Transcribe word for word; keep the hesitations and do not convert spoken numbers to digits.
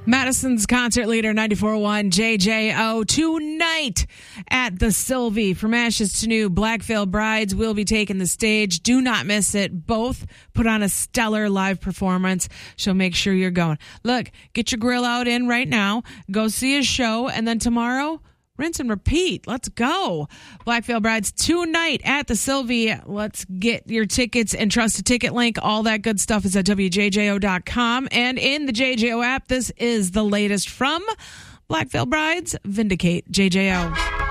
Madison's concert leader, ninety-four point one J J O, tonight at the Sylvie. From Ashes to New, Black Veil Brides will be taking the stage. Do not miss it. Both put on a stellar live performance, so make sure you're going. Look, get your grill out in right now. Go see a show, and then tomorrow, rinse and repeat. Let's go. Black Veil Brides tonight at the Sylvie. Let's get your tickets and trust a ticket link. All that good stuff is at W J J O dot com. And in the J J O app, this is the latest from Black Veil Brides. Vindicate J J O.